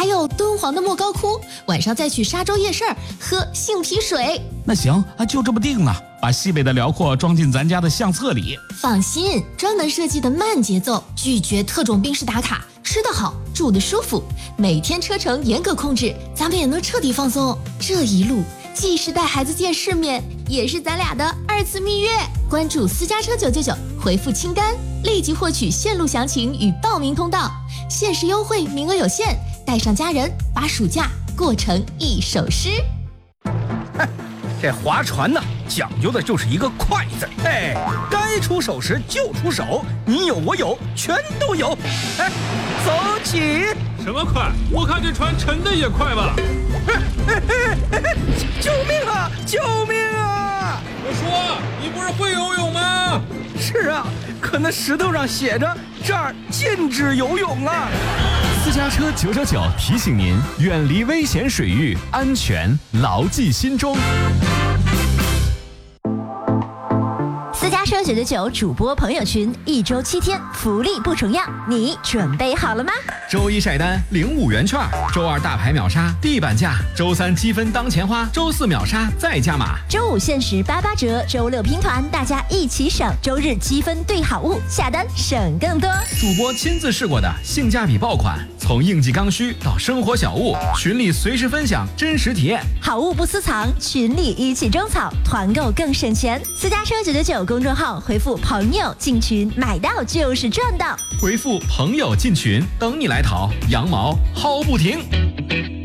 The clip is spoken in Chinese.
还有敦煌的莫高窟，晚上再去沙洲夜市喝杏皮水。 那行，就这么定了，把西北的辽阔装进咱家的相册里。 放心，专门设计的慢节奏，拒绝特种兵式打卡，吃得好，住得舒服，每天车程严格控制，咱们也能彻底放松。这一路既是带孩子见世面，也是咱俩的2次蜜月。关注私家车999，回复清单，立即获取线路详情与报名通道，限时优惠，名额有限，带上家人，把暑假过成一首诗。 这划船呢，讲究的就是一个快字。哎，该出手时就出手，你有我有，全都有。哎，走起！ 什么快？我看这船沉的也快吧。 救命啊！救命啊！ 我说，你不是会游泳吗？ 是啊，可那石头上写着这儿禁止游泳啊。 私家车999提醒您，远离危险水域，安全牢记心中。 私家车999主播朋友群，1周7天，福利不重样，你准备好了吗？ 周一晒单领5元券，周二大牌秒杀地板价，周三积分当钱花，周四秒杀再加码， 周五限时88折，周六拼团，大家一起省，周日积分兑好物，下单省更多。 主播亲自试过的性价比爆款，从应季刚需到生活小物，群里随时分享真实体验， 好物不私藏，群里一起种草，团购更省钱。私家车999公众号回复朋友进群，买到就是赚到。 回复朋友进群，等你来淘，羊毛薅不停。